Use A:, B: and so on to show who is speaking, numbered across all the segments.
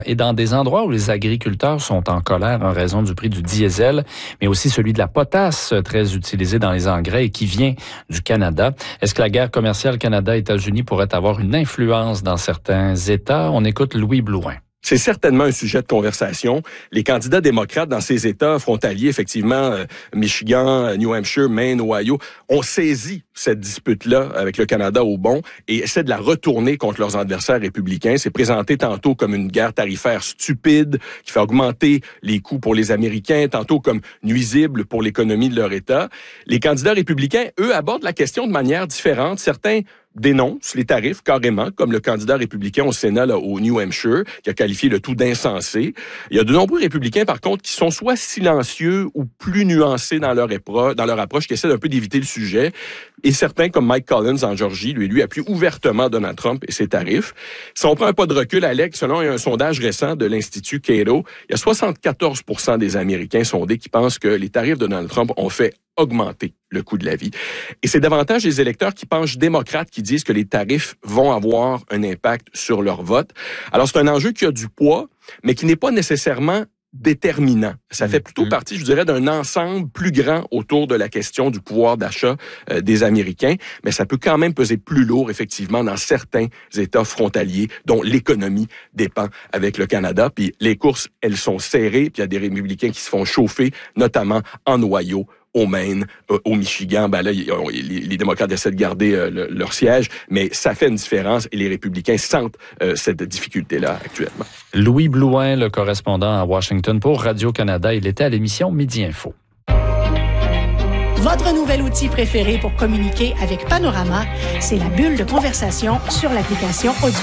A: Et dans des endroits où les agriculteurs sont en colère en raison du prix du diesel, mais aussi celui de la potasse, très utilisée dans les engrais et qui vient du Canada. Est-ce que la guerre commerciale Canada-États-Unis pourrait avoir une influence dans certains États? On écoute Louis Blouin.
B: C'est certainement un sujet de conversation. Les candidats démocrates dans ces États frontaliers, effectivement, Michigan, New Hampshire, Maine, Ohio, ont saisi cette dispute-là avec le Canada au bon et essaient de la retourner contre leurs adversaires républicains. C'est présenté tantôt comme une guerre tarifaire stupide qui fait augmenter les coûts pour les Américains, tantôt comme nuisible pour l'économie de leur État. Les candidats républicains, eux, abordent la question de manière différente. Certains dénoncent les tarifs carrément, comme le candidat républicain au Sénat là, au New Hampshire, qui a qualifié le tout d'insensé. Il y a de nombreux républicains, par contre, qui sont soit silencieux ou plus nuancés dans leur approche, qui essaient un peu d'éviter le sujet. Et certains, comme Mike Collins en Georgie, lui appuie ouvertement Donald Trump et ses tarifs. Si on prend un pas de recul, Alex, selon un sondage récent de l'Institut Cato, il y a 74% des Américains sondés qui pensent que les tarifs de Donald Trump ont fait augmenter le coût de la vie. Et c'est davantage les électeurs qui penchent démocrates qui disent que les tarifs vont avoir un impact sur leur vote. Alors, c'est un enjeu qui a du poids, mais qui n'est pas nécessairement déterminant. Ça fait plutôt partie, je dirais, d'un ensemble plus grand autour de la question du pouvoir d'achat des Américains, mais ça peut quand même peser plus lourd, effectivement, dans certains États frontaliers dont l'économie dépend avec le Canada. Puis les courses, elles sont serrées, puis il y a des républicains qui se font chauffer, notamment en Ohio, au Maine, au Michigan. Ben là, les démocrates essaient de garder leur siège, mais ça fait une différence et les républicains sentent cette difficulté-là actuellement.
A: Louis Blouin, le correspondant à Washington pour Radio-Canada, il était à l'émission Midi Info.
C: Votre nouvel outil préféré pour communiquer avec Panorama, c'est la bulle de conversation sur l'application audio.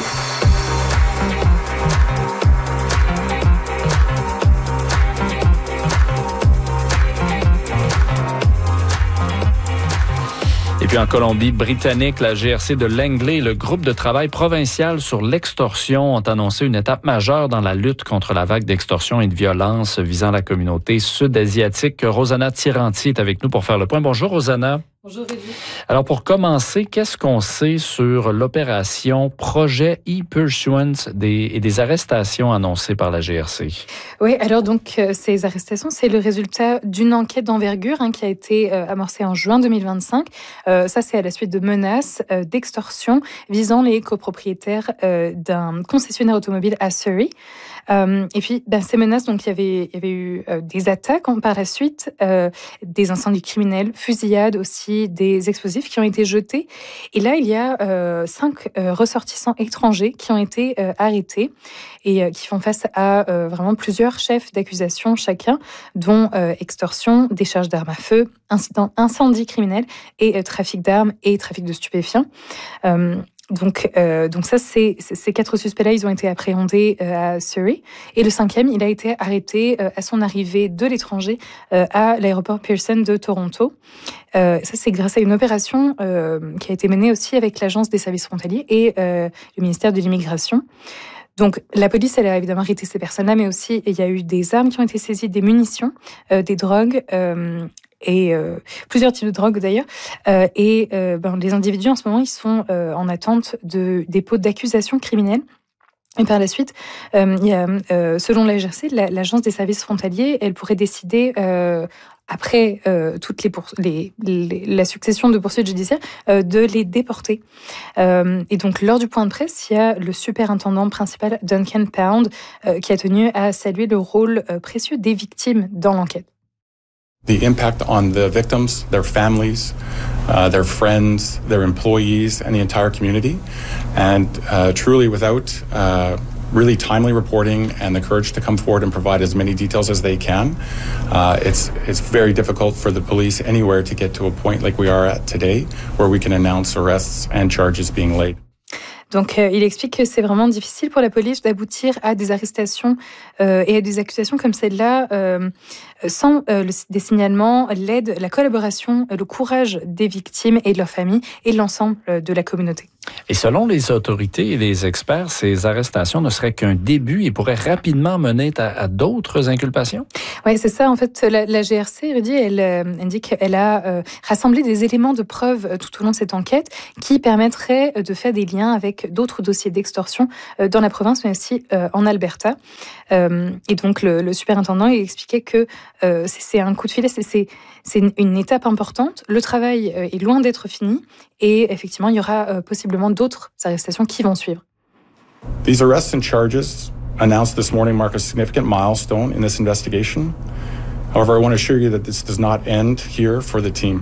A: Et puis en Colombie-Britannique, la GRC de Langley et le groupe de travail provincial sur l'extorsion ont annoncé une étape majeure dans la lutte contre la vague d'extorsion et de violence visant la communauté sud-asiatique. Rosanna Tiranti est avec nous pour faire le point. Bonjour Rosanna.
D: Bonjour Rémi.
A: Alors pour commencer, qu'est-ce qu'on sait sur l'opération Projet e-Pursuance et des arrestations annoncées par la GRC?
D: Oui, alors donc ces arrestations, c'est le résultat d'une enquête d'envergure qui a été amorcée en juin 2025. Ça, c'est à la suite de menaces d'extorsion visant les copropriétaires d'un concessionnaire automobile à Surrey. Et puis, ces menaces, donc il y avait eu des attaques par la suite, des incendies criminels, fusillades aussi, des explosifs qui ont été jetés. Et là, il y a 5 ressortissants étrangers qui ont été arrêtés et qui font face à vraiment plusieurs chefs d'accusation chacun, dont extorsion, décharge d'armes à feu, incendie criminel et trafic d'armes et trafic de stupéfiants. Donc ça, ces 4 suspects-là, ils ont été appréhendés à Surrey. Et le 5e, il a été arrêté à son arrivée de l'étranger à l'aéroport Pearson de Toronto. Ça, c'est grâce à une opération qui a été menée aussi avec l'Agence des services frontaliers et le ministère de l'Immigration. Donc, la police, elle a évidemment arrêté ces personnes-là, mais aussi, il y a eu des armes qui ont été saisies, des munitions, des drogues, et plusieurs types de drogues d'ailleurs. Les individus, en ce moment, ils sont en attente de dépôt d'accusations criminelles. Et par la suite, il y a, selon la GRC, l'Agence des services frontaliers, elle pourrait décider... après toutes la succession de poursuites judiciaires, de les déporter. Et donc, lors du point de presse, il y a le superintendant principal, Duncan Pound, qui a tenu à saluer le rôle précieux des victimes dans l'enquête.
E: The impact on the victims, their families, their friends, their employees, and the entire community. And truly without really timely reporting and the courage to come forward and provide as many details as they can, it's very difficult for the police anywhere to get to a point like we are at today where we can announce arrests and charges being laid.
D: Donc, il explique que c'est vraiment difficile pour la police d'aboutir à des arrestations et à des accusations comme celle-là sans des signalements, l'aide, la collaboration, le courage des victimes et de leurs familles et de l'ensemble de la communauté.
A: Et selon les autorités et les experts, ces arrestations ne seraient qu'un début et pourraient rapidement mener à d'autres inculpations?
D: Oui, c'est ça. En fait, la GRC, Rudy, elle indique qu'elle a rassemblé des éléments de preuve tout au long de cette enquête qui permettraient de faire des liens avec d'autres dossiers d'extorsion dans la province, mais aussi en Alberta. Et donc, le superintendant, il expliquait que c'est un coup de filet, c'est une étape importante. Le travail est loin d'être fini et effectivement, il y aura possiblement d'autres arrestations qui vont suivre.
E: These arrests and charges announced this morning mark a significant milestone in this investigation. However, I want to assure you that this does not end here for the team.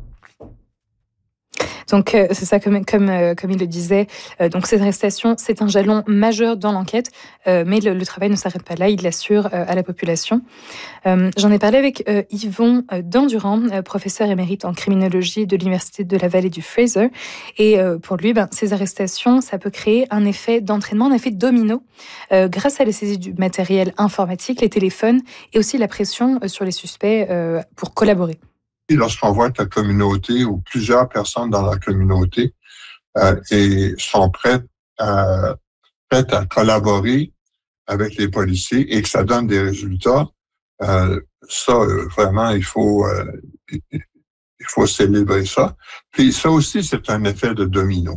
D: Donc, c'est ça, comme il le disait. Donc, cette arrestation, c'est un jalon majeur dans l'enquête, mais le travail ne s'arrête pas là, il l'assure à la population. J'en ai parlé avec Yvon Dandurand, professeur émérite en criminologie de l'Université de la Vallée du Fraser. Et pour lui, ces arrestations, ça peut créer un effet d'entraînement, un effet domino, grâce à la saisie du matériel informatique, les téléphones, et aussi la pression sur les suspects pour collaborer.
F: Lorsqu'on voit que la communauté ou plusieurs personnes dans la communauté et sont prêtes à collaborer avec les policiers et que ça donne des résultats, vraiment, il faut célébrer ça. Puis ça aussi, c'est un effet de domino.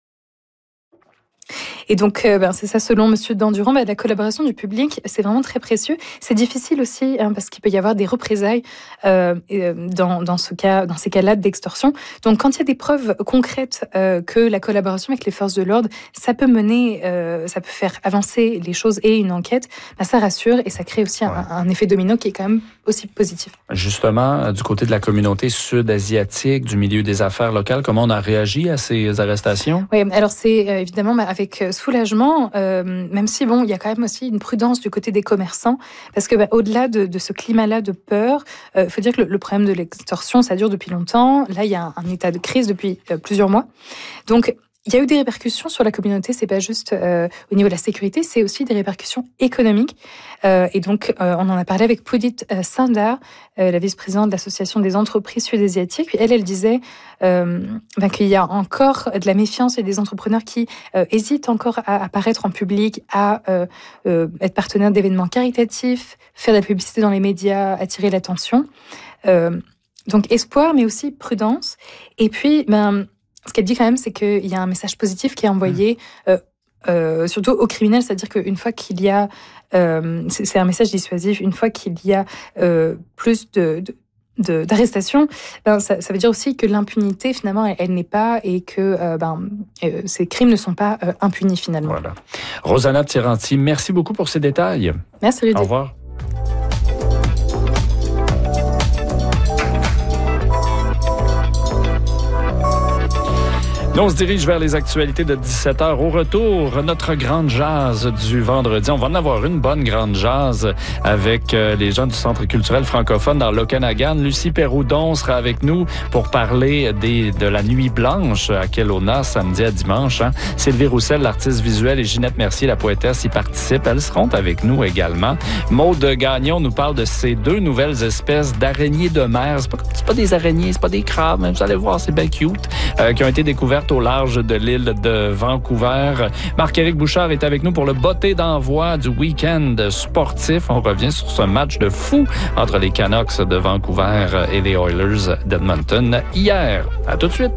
D: Et donc, c'est ça, selon M. Dandurand, la collaboration du public, c'est vraiment très précieux. C'est difficile aussi, parce qu'il peut y avoir des représailles dans ces cas-là d'extorsion. Donc, quand il y a des preuves concrètes que la collaboration avec les forces de l'ordre, ça peut mener, ça peut faire avancer les choses et une enquête, ça rassure et ça crée aussi un effet domino qui est quand même aussi positif.
A: Justement, du côté de la communauté sud-asiatique, du milieu des affaires locales, comment on a réagi à ces arrestations?
D: Oui, alors c'est évidemment avec soulagement, même si il y a quand même aussi une prudence du côté des commerçants, parce que au-delà de ce climat-là de peur, il faut dire que le problème de l'extorsion, ça dure depuis longtemps. Là, il y a un état de crise depuis plusieurs mois. Donc, il y a eu des répercussions sur la communauté, c'est pas juste au niveau de la sécurité, c'est aussi des répercussions économiques. Et donc, on en a parlé avec Pudit Sandar, la vice-présidente de l'Association des entreprises sud-asiatiques. Puis elle disait qu'il y a encore de la méfiance et des entrepreneurs qui hésitent encore à apparaître en public, à être partenaires d'événements caritatifs, faire de la publicité dans les médias, attirer l'attention. Donc, espoir, mais aussi prudence. Et puis, ce qu'elle dit quand même, c'est qu'il y a un message positif qui est envoyé, surtout aux criminels, c'est-à-dire qu'une fois qu'il y a, c'est un message dissuasif, une fois qu'il y a plus d'arrestations, ça veut dire aussi que l'impunité, finalement, elle n'est pas, et que ces crimes ne sont pas impunis, finalement.
A: Voilà. Rosanna Tiranti, merci beaucoup pour ces détails.
D: Merci, Rudy.
A: Au revoir. Nous, on se dirige vers les actualités de 17h. Au retour, notre grande jazz du vendredi. On va en avoir une bonne grande jazz avec les gens du Centre culturel francophone dans l'Okanagan. Lucie Perroudon sera avec nous pour parler de la Nuit blanche à Kelowna, samedi à dimanche. Sylvie Roussel, l'artiste visuelle, et Ginette Mercier, la poétesse, y participent. Elles seront avec nous également. Maude Gagnon nous parle de ces deux nouvelles espèces d'araignées de mer. C'est pas des araignées, c'est pas des crabes, mais vous allez voir, c'est bien cute, qui ont été découvertes au large de l'île de Vancouver. Marc-Éric Bouchard est avec nous pour le botté d'envoi du week-end sportif. On revient sur ce match de fou entre les Canucks de Vancouver et les Oilers d'Edmonton hier. À tout de suite.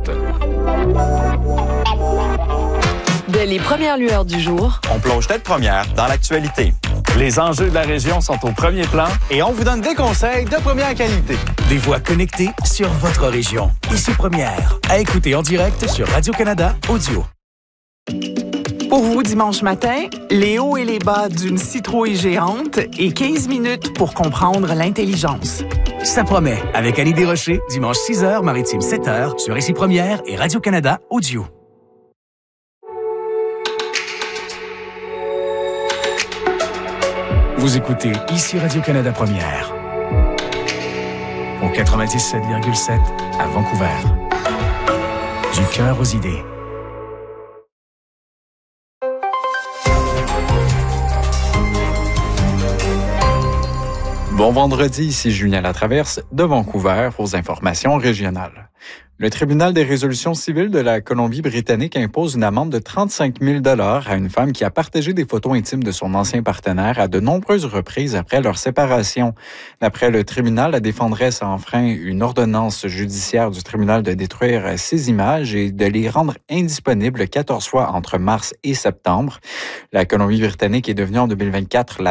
G: Dès les premières lueurs du jour,
H: on plonge tête première dans l'actualité.
A: Les enjeux de la région sont au premier plan
H: et on vous donne des conseils de première qualité.
I: Des voix connectées sur votre région. Ici Première, à écouter en direct sur Radio-Canada Audio.
J: Pour vous, dimanche matin, les hauts et les bas d'une citrouille géante et 15 minutes pour comprendre l'intelligence.
I: Ça promet, avec Annie Desrochers, dimanche 6h, maritime 7h, sur Ici Première et Radio-Canada Audio. Vous écoutez Ici Radio-Canada Première, au 97,7 à Vancouver. Du cœur aux idées.
K: Bon vendredi, ici Julien Latraverse de Vancouver pour vos informations régionales. Le tribunal des résolutions civiles de la Colombie-Britannique impose une amende de 35 000 $ à une femme qui a partagé des photos intimes de son ancien partenaire à de nombreuses reprises après leur séparation. D'après le tribunal, la défendresse a enfreint une ordonnance judiciaire du tribunal de détruire ces images et de les rendre indisponibles 14 fois entre mars et septembre. La Colombie-Britannique est devenue en 2024 la